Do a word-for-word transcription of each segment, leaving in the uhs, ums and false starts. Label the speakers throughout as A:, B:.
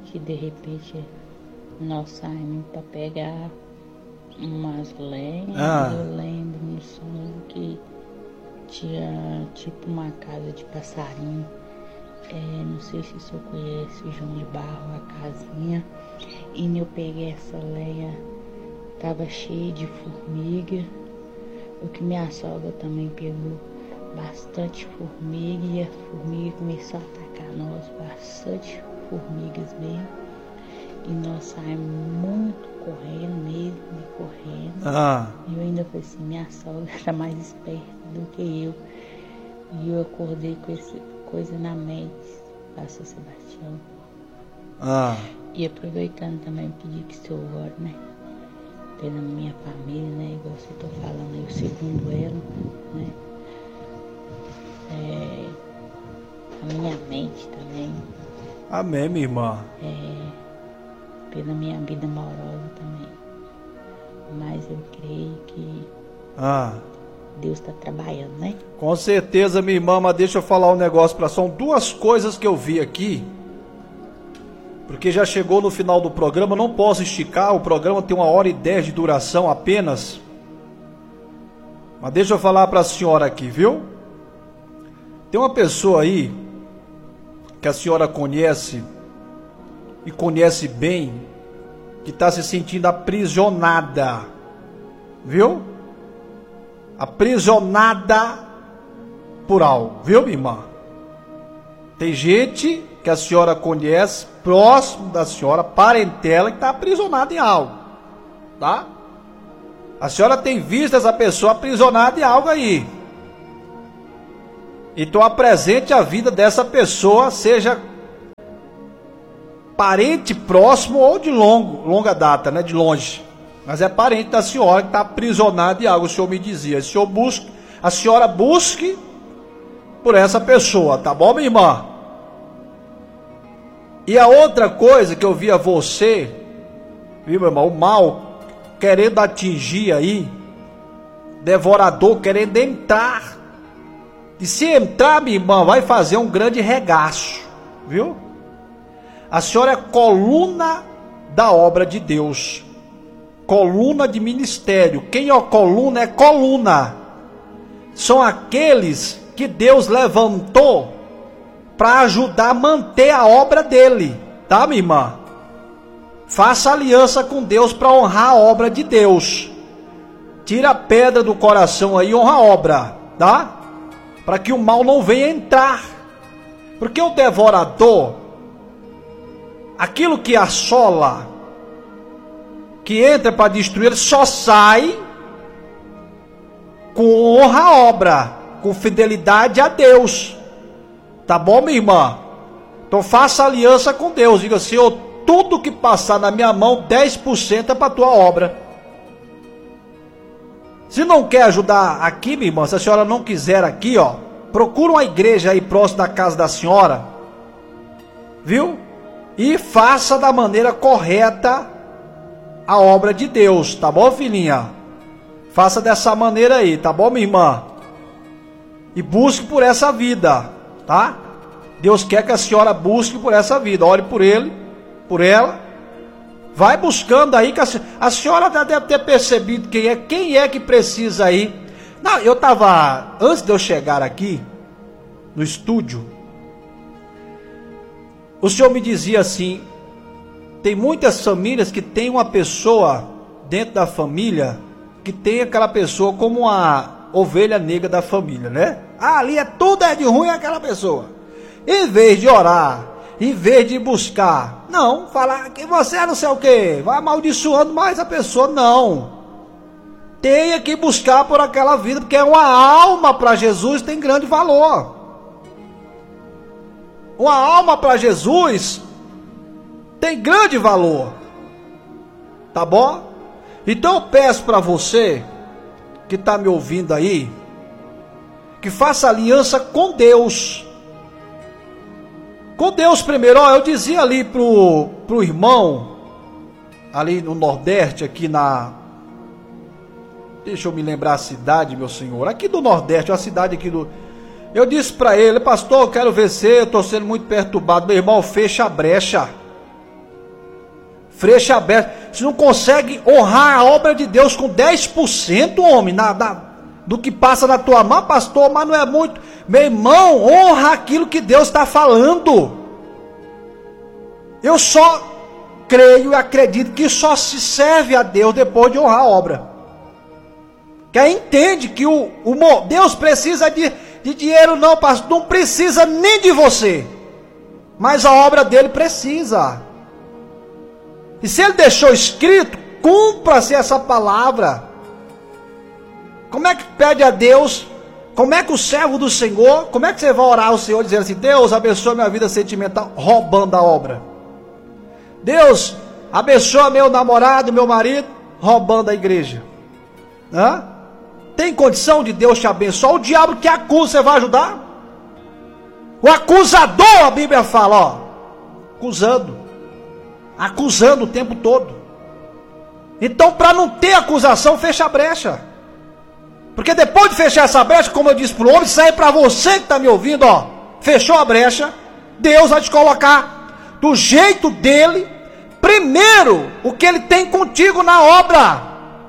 A: que de repente nós saímos para pegar umas lenhas.
B: Ah.
A: Eu lembro no sonho que tinha tipo uma casa de passarinho. É, não sei se o senhor conhece o João de Barro, a casinha. E eu peguei essa lenha, tava cheia de formiga. O que minha sogra também pegou bastante formiga, e a formiga começou a atacar nós, bastante formigas mesmo. E nós saímos muito correndo mesmo, né, correndo.
B: Ah.
A: E eu ainda falei assim, minha sogra tá mais esperta do que eu. E eu acordei com essa coisa na mente, pastor Sebastião.
B: Ah.
A: E aproveitando também, pedir que o senhor ore, né? Pela minha família, né? Igual você tá falando aí, o segundo elo, né? É, a minha mente também.
B: Amém, minha irmã.
A: É, pela minha vida amorosa também. Mas eu creio que
B: Ah.
A: Deus está trabalhando, né?
B: Com certeza, minha irmã, mas deixa eu falar um negócio para. São duas coisas que eu vi aqui. Porque já chegou no final do programa, não posso esticar, o programa tem uma hora e dez de duração apenas. Mas deixa eu falar para a senhora aqui, viu? Tem uma pessoa aí, que a senhora conhece, e conhece bem, que está se sentindo aprisionada, viu? Aprisionada por algo, viu, minha irmã? Tem gente que a senhora conhece, próximo da senhora, parentela, que está aprisionada em algo, tá? A senhora tem visto essa pessoa aprisionada em algo aí. Então apresente a vida dessa pessoa, seja parente próximo ou de longo, longa data, né? De longe. Mas é parente da senhora que está aprisionada em algo, o senhor me dizia. O senhor busque, a senhora busque por essa pessoa, tá bom, minha irmã? E a outra coisa que eu vi a você, viu, meu irmão, o mal querendo atingir aí, devorador querendo entrar. E se entrar, minha irmã, vai fazer um grande regaço, viu? A senhora é coluna da obra de Deus, coluna de ministério. Quem é coluna é coluna. São aqueles que Deus levantou para ajudar a manter a obra dele, tá, minha irmã? Faça aliança com Deus para honrar a obra de Deus. Tira a pedra do coração aí e honra a obra, tá? Para que o mal não venha entrar. Porque o devorador, aquilo que assola, que entra para destruir, ele só sai com honra à obra, com fidelidade a Deus. Tá bom, minha irmã? Então faça aliança com Deus. Diga, Senhor, tudo que passar na minha mão, dez por cento é para a tua obra. Se não quer ajudar aqui, minha irmã, se a senhora não quiser aqui, ó, procura uma igreja aí próximo da casa da senhora, viu? E faça da maneira correta a obra de Deus, tá bom, filhinha? Faça dessa maneira aí, tá bom, minha irmã? E busque por essa vida, tá? Deus quer que a senhora busque por essa vida. Ore por ele, por ela. Vai buscando aí, que a, a senhora já deve ter percebido quem é, quem é que precisa aí. Não, eu estava, antes de eu chegar aqui, no estúdio, o senhor me dizia assim, tem muitas famílias que tem uma pessoa dentro da família, que tem aquela pessoa como uma ovelha negra da família, né? Ah, ali é tudo é de ruim aquela pessoa. Em vez de orar, em vez de buscar, não, falar que você é não sei o que, vai amaldiçoando mais a pessoa, não. Tenha que buscar por aquela vida, porque é uma alma para Jesus, tem grande valor. Uma alma para Jesus tem grande valor, tá bom? Então eu peço para você que está me ouvindo aí, que faça aliança com Deus. Com Deus primeiro. Ó, eu dizia ali pro, pro irmão, ali no Nordeste, aqui na... Deixa eu me lembrar a cidade, meu senhor. Aqui do Nordeste, uma cidade aqui do... Eu disse para ele, pastor, eu quero ver você, eu estou sendo muito perturbado. Meu irmão, fecha a brecha. Freixa aberta. Você não consegue honrar a obra de Deus com dez por cento, homem, na, na, do que passa na tua mão, pastor, mas não é muito. Meu irmão, honra aquilo que Deus está falando. Eu só creio e acredito que só se serve a Deus depois de honrar a obra. Quem entende que o, o Deus precisa de, de dinheiro, não, pastor, não precisa nem de você, mas a obra dele precisa. E se ele deixou escrito, cumpra-se essa palavra. Como é que pede a Deus? Como é que o servo do Senhor, como é que você vai orar ao Senhor dizendo assim: Deus abençoa minha vida sentimental, roubando a obra? Deus abençoa meu namorado, meu marido, roubando a igreja. Hã? Tem condição de Deus te abençoar? O diabo que acusa, você vai ajudar? O acusador, a Bíblia fala, ó, acusando, acusando o tempo todo. Então, para não ter acusação, fecha a brecha. Porque depois de fechar essa brecha, como eu disse para o homem, sai para você que está me ouvindo, ó, fechou a brecha, Deus vai te colocar do jeito dele, primeiro, o que ele tem contigo na obra.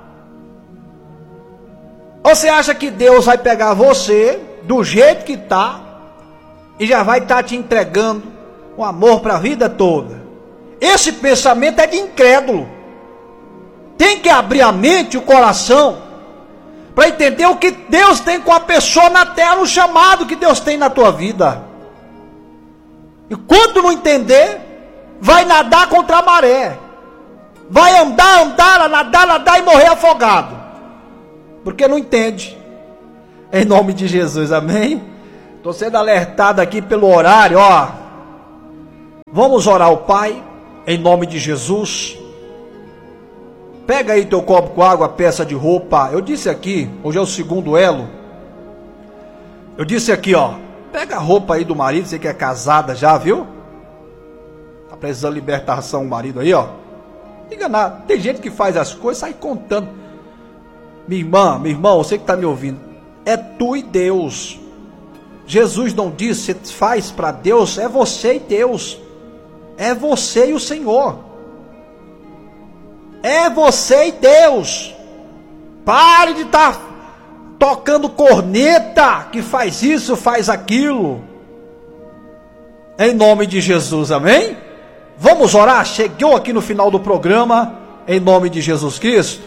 B: Ou você acha que Deus vai pegar você do jeito que está e já vai estar tá te entregando o amor para a vida toda? Esse pensamento é de incrédulo. Tem que abrir a mente e o coração para entender o que Deus tem com a pessoa na terra, o chamado que Deus tem na tua vida. E quando não entender, vai nadar contra a maré, vai andar, andar, nadar, nadar e morrer afogado, porque não entende. Em nome de Jesus, amém? Estou sendo alertado aqui pelo horário, ó. Vamos orar ao Pai, em nome de Jesus. Pega aí teu copo com água, peça de roupa. Eu disse aqui, hoje é o segundo elo. Eu disse aqui, ó, pega a roupa aí do marido, você que é casada já, viu? Tá precisando de libertação o marido aí, ó. Liga nada, tem gente que faz as coisas, sai contando. Minha irmã, meu irmão, você que está me ouvindo, é tu e Deus. Jesus não disse, você faz para Deus, é você e Deus. É você e o Senhor. É você e Deus. Pare de estar tá tocando corneta, que faz isso, faz aquilo. Em nome de Jesus, amém? Vamos orar? Chegou aqui no final do programa, em nome de Jesus Cristo.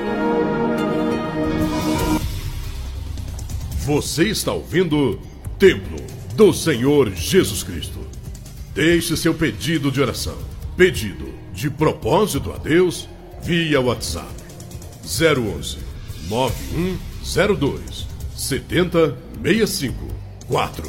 C: Você está ouvindo Templo do Senhor Jesus Cristo. Deixe seu pedido de oração, pedido de propósito a Deus, via WhatsApp zero onze, nove um zero dois, sete zero seis cinco quatro.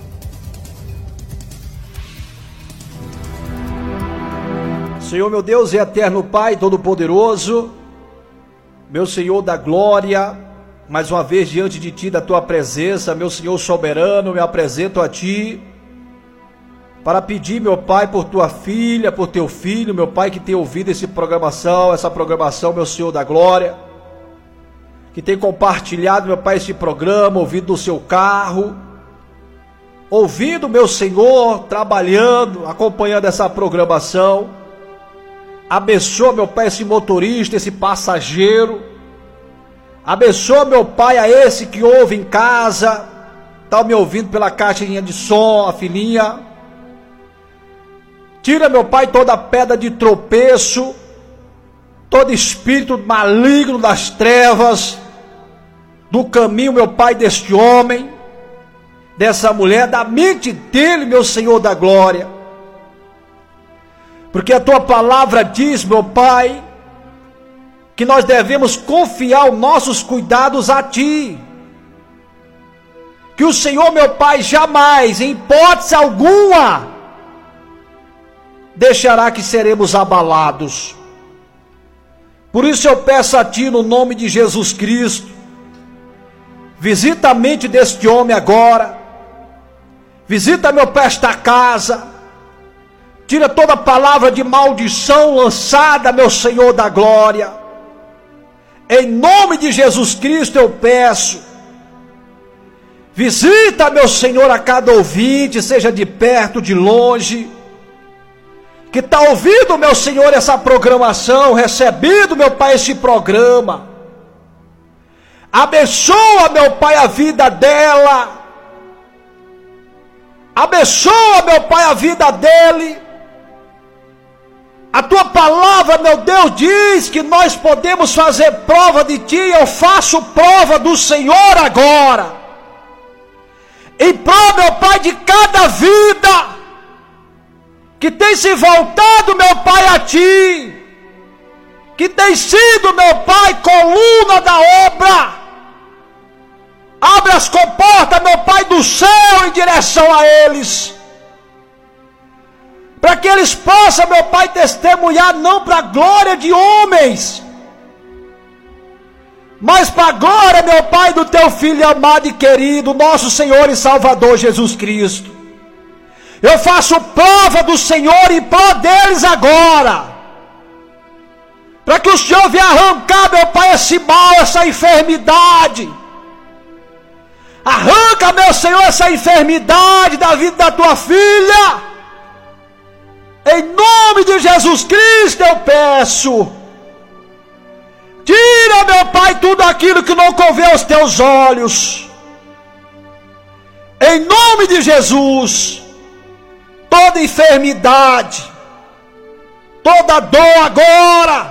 B: Senhor meu Deus e eterno Pai Todo-Poderoso, meu Senhor da glória, mais uma vez diante de Ti, da Tua presença, meu Senhor soberano, me apresento a Ti para pedir, meu Pai, por Tua filha, por Teu filho, meu Pai, que tem ouvido essa programação, essa programação, meu Senhor da glória, que tem compartilhado, meu Pai, esse programa, ouvido no seu carro, ouvindo, meu Senhor, trabalhando, acompanhando essa programação. Abençoa, meu Pai, esse motorista, esse passageiro. Abençoa, meu Pai, a esse que ouve em casa, está me ouvindo pela caixinha de som, a filhinha. Tira, meu Pai, toda pedra de tropeço, todo espírito maligno das trevas, do caminho, meu Pai, deste homem, dessa mulher, da mente dele, meu Senhor da glória. Porque a Tua palavra diz, meu Pai, que nós devemos confiar os nossos cuidados a Ti. Que o Senhor, meu Pai, jamais, em hipótese alguma, deixará que seremos abalados. Por isso eu peço a Ti, no nome de Jesus Cristo, visita a mente deste homem agora, visita, meu Pai, esta casa, tira toda palavra de maldição lançada, meu Senhor da glória. Em nome de Jesus Cristo eu peço, visita, meu Senhor, a cada ouvinte, seja de perto, de longe. que está ouvindo, meu Senhor, essa programação, recebendo, meu Pai, esse programa. Abençoa, meu Pai, a vida dela. Abençoa, meu Pai, a vida dele. A tua palavra, meu Deus, diz que nós podemos fazer prova de ti. Eu faço prova do Senhor agora. Em prol, meu Pai, de cada vida que tem se voltado, meu Pai, a ti, que tem sido, meu Pai, coluna da obra. Abre as comportas, meu Pai, do céu em direção a eles, para que eles possam, meu Pai, testemunhar não para a glória de homens, mas para a glória, meu Pai, do teu Filho amado e querido, nosso Senhor e Salvador Jesus Cristo. Eu faço prova do Senhor em prol deles agora, para que o Senhor venha arrancar, meu Pai, esse mal, essa enfermidade. Arranca, meu Senhor, essa enfermidade da vida da tua filha. Em nome de Jesus Cristo eu peço. Tira, meu Pai, tudo aquilo que não convém aos teus olhos. Em nome de Jesus. Toda enfermidade, toda dor agora,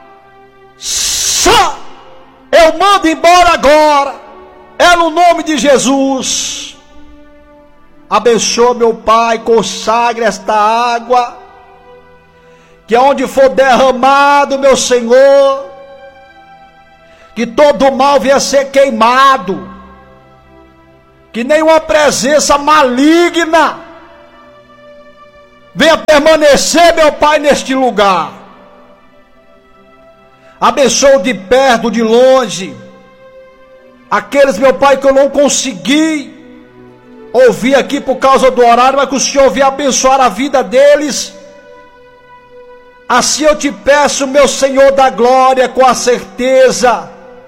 B: só eu mando embora agora, é no nome de Jesus. Abençoa, meu Pai, consagre esta água, que aonde for derramado, meu Senhor, que todo mal venha ser queimado, que nenhuma presença maligna venha permanecer, meu Pai, neste lugar. Abençoa de perto, de longe, aqueles, meu Pai, que eu não consegui ouvir aqui por causa do horário, mas que o Senhor venha abençoar a vida deles. Assim eu te peço, meu Senhor da glória, com a certeza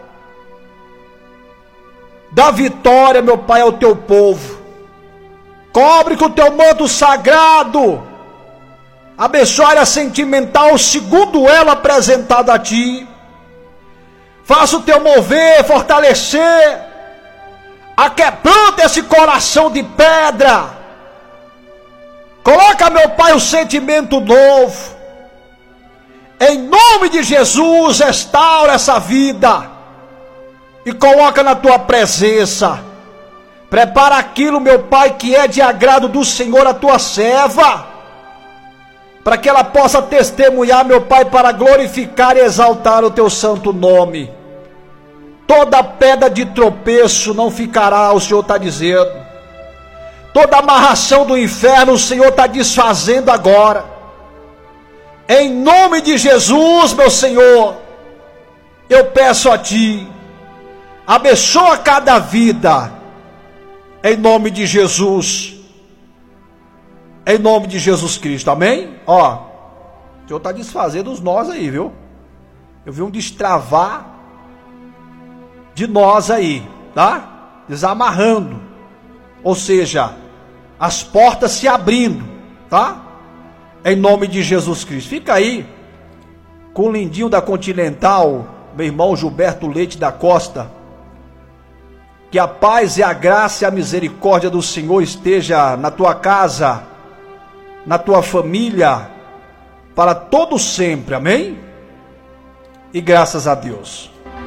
B: da vitória, meu Pai, ao teu povo. Cobre com o teu manto sagrado abençoa a área sentimental, segundo ela apresentada a ti. Faça o teu mover, fortalecer, aquebranta esse coração de pedra. Coloca, meu Pai, um sentimento novo. Em nome de Jesus, restaura essa vida e coloca na tua presença. Prepara aquilo, meu Pai, que é de agrado do Senhor, a tua serva, para que ela possa testemunhar, meu Pai, para glorificar e exaltar o teu santo nome. Toda pedra de tropeço não ficará, o Senhor está dizendo. Toda amarração do inferno o Senhor está desfazendo agora. Em nome de Jesus, meu Senhor, eu peço a ti, abençoa cada vida, em nome de Jesus. Em nome de Jesus Cristo, amém? Ó, o Senhor está desfazendo os nós aí, viu? Eu vi um destravar de nós aí, tá? Desamarrando. Ou seja, as portas se abrindo, tá? Em nome de Jesus Cristo. Fica aí com o lindinho da Continental, meu irmão Gilberto Leite da Costa. Que a paz e a graça e a misericórdia do Senhor esteja na tua casa, na tua família, para todo sempre, amém? E graças a Deus.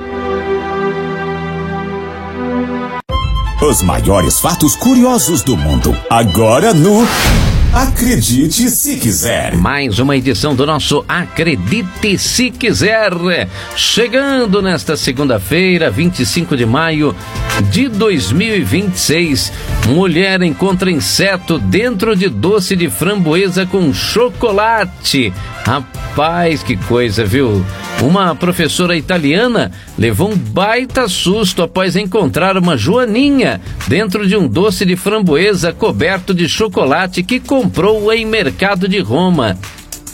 D: Os maiores fatos curiosos do mundo, agora no Acredite Se Quiser.
E: Mais uma edição do nosso Acredite Se Quiser, chegando nesta segunda-feira, vinte e cinco de maio de dois mil e vinte e seis. Mulher encontra inseto dentro de doce de framboesa com chocolate. Rapaz, que coisa, viu? Uma professora italiana levou um baita susto após encontrar uma joaninha dentro de um doce de framboesa coberto de chocolate que comprou em mercado de Roma.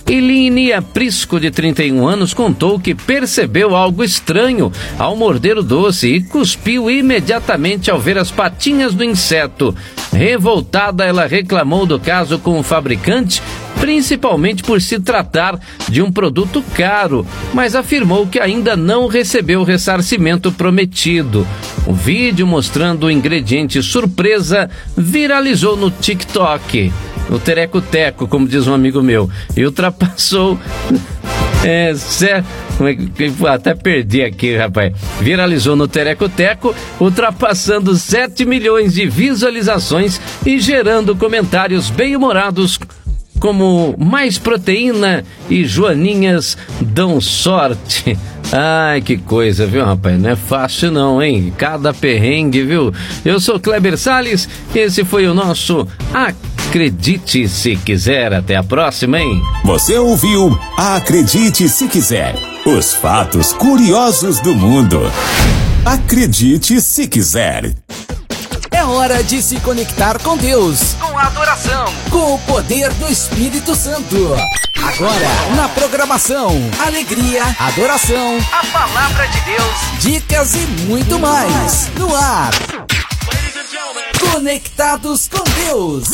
E: Eline Aprisco, de trinta e um anos, contou que percebeu algo estranho ao morder o doce e cuspiu imediatamente ao ver as patinhas do inseto. Revoltada, ela reclamou do caso com o fabricante, principalmente por se tratar de um produto caro, mas afirmou que ainda não recebeu o ressarcimento prometido. O vídeo mostrando o ingrediente surpresa viralizou no TikTok, no Tereco-Teco, como diz um amigo meu, e ultrapassou... É, cê, até perdi aqui, rapaz. Viralizou no Tereco-Teco, ultrapassando sete milhões de visualizações e gerando comentários bem-humorados como mais proteína e joaninhas dão sorte. Ai, que coisa, viu, rapaz? Não é fácil não, hein? Cada perrengue, viu? Eu sou Kleber Salles, esse foi o nosso Acredite Se Quiser. Até a próxima, hein?
D: Você ouviu Acredite Se Quiser. Os fatos curiosos do mundo. Acredite Se Quiser.
F: É hora de se conectar com Deus,
G: com a adoração,
F: com o poder do Espírito Santo. Agora, na programação, alegria, adoração,
G: a palavra de Deus,
F: dicas e muito mais. No ar, Conectados com Deus.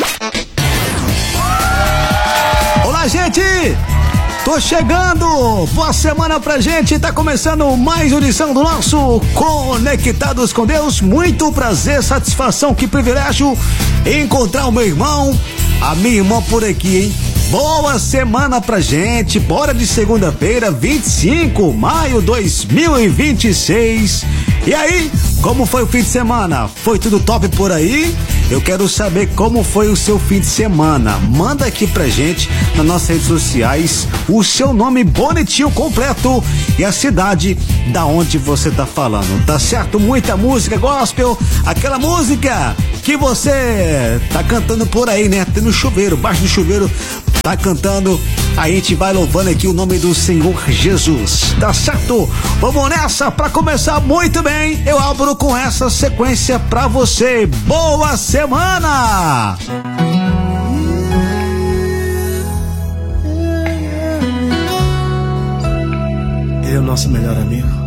B: Olá, gente! Tô chegando! Boa semana pra gente! Tá começando mais uma edição do nosso Conectados com Deus. Muito prazer, satisfação, que privilégio encontrar o meu irmão, a minha irmã por aqui, hein? Boa semana pra gente! Bora de segunda-feira, vinte e cinco de maio de dois mil e vinte e seis. E aí, como foi o fim de semana? Foi tudo top por aí? Eu quero saber como foi o seu fim de semana. Manda aqui pra gente nas nossas redes sociais o seu nome bonitinho, completo e a cidade da onde você tá falando, tá certo? Muita música gospel, aquela música que você tá cantando por aí, né? No chuveiro, baixo do chuveiro, tá cantando. A gente vai louvando aqui o nome do Senhor Jesus, tá certo? Vamos nessa pra começar muito bem. Eu abro com essa sequência pra você. Boa semana!
H: Ele é o nosso melhor amigo.